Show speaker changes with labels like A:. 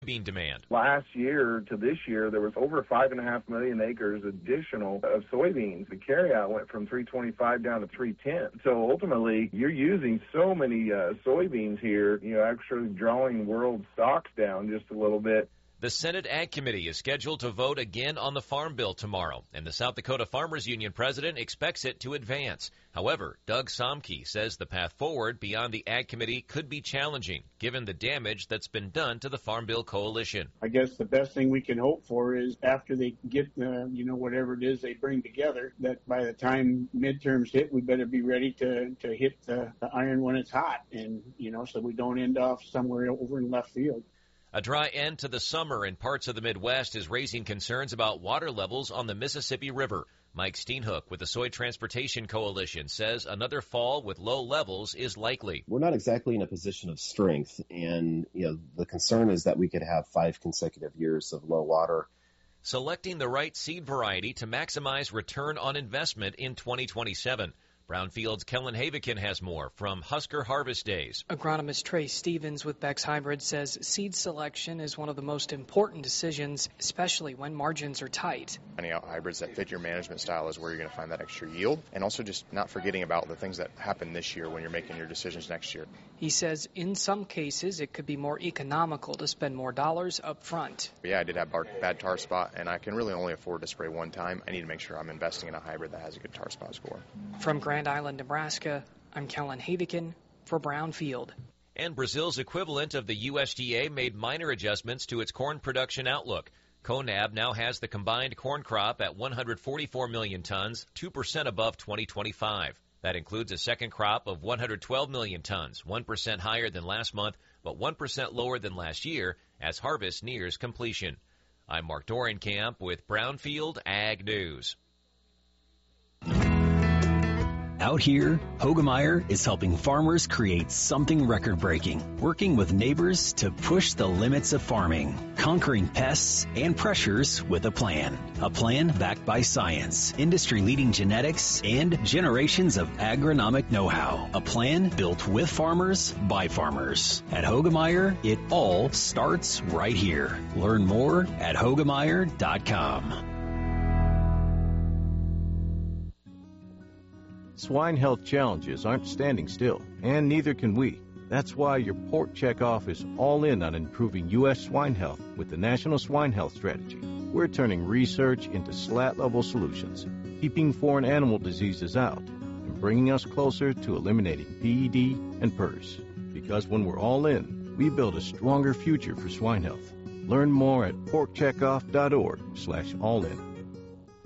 A: soybean demand.
B: Last year to this year, there was over 5.5 million acres additional of soybeans. The carryout went from 325 down to 310. So ultimately, you're using so many soybeans here, actually drawing world stocks down just a little bit.
A: The Senate Ag Committee is scheduled to vote again on the Farm Bill tomorrow, and the South Dakota Farmers Union president expects it to advance. However, Doug Somke says the path forward beyond the Ag Committee could be challenging, given the damage that's been done to the Farm Bill coalition.
C: I guess the best thing we can hope for is after they get, whatever it is they bring together, that by the time midterms hit, we better be ready to hit the iron when it's hot, and, so we don't end off somewhere over in left field.
A: A dry end to the summer in parts of the Midwest is raising concerns about water levels on the Mississippi River. Mike Steenhoek with the Soy Transportation Coalition says another fall with low levels is likely.
D: We're not exactly in a position of strength, and the concern is that we could have 5 consecutive years of low water.
A: Selecting the right seed variety to maximize return on investment in 2027. Brownfield's Kellen Havikin has more from Husker Harvest Days.
E: Agronomist Trey Stevens with Beck's Hybrid says seed selection is one of the most important decisions, especially when margins are tight.
F: Finding out hybrids that fit your management style is where you're going to find that extra yield, and also just not forgetting about the things that happen this year when you're making your decisions next year.
E: He says in some cases it could be more economical to spend more dollars up front.
F: Yeah, I did have bad tar spot, and I can really only afford to spray one time. I need to make sure I'm investing in a hybrid that has a good tar spot score.
E: From Grand Island, Nebraska, I'm Kellen Havikin for Brownfield.
A: And Brazil's equivalent of the USDA made minor adjustments to its corn production outlook. CONAB now has the combined corn crop at 144 million tons, 2% above 2025. That includes a second crop of 112 million tons, 1% higher than last month, but 1% lower than last year as harvest nears completion. I'm Mark Dorenkamp with Brownfield Ag News.
G: Out here, Hoegemeyer is helping farmers create something record-breaking, working with neighbors to push the limits of farming, conquering pests and pressures with a plan backed by science, industry-leading genetics, and generations of agronomic know-how. A plan built with farmers, by farmers. At Hoegemeyer, it all starts right here. Learn more at Hoegemeyer.com.
H: Swine health challenges aren't standing still, and neither can we. That's why your Pork Checkoff is all in on improving U.S. swine health with the National Swine Health Strategy. We're turning research into slat-level solutions, keeping foreign animal diseases out, and bringing us closer to eliminating PED and PRRS. Because when we're all in, we build a stronger future for swine health. Learn more at porkcheckoff.org/allin.